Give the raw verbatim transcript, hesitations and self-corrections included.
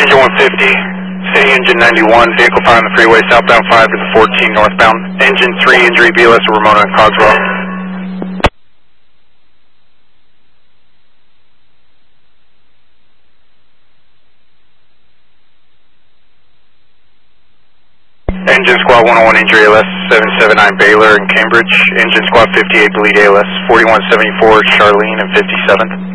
Engine one fifty, City Engine ninety-one, vehicle five on the freeway, southbound five to the fourteen, northbound. Engine three, injury B L S to Ramona and Coswell. Engine Squad one oh one, injury A L S seven seven nine Baylor in Cambridge. Engine Squad fifty-eight, bleed A L S forty-one seventy-four, Charlene and fifty-seventh.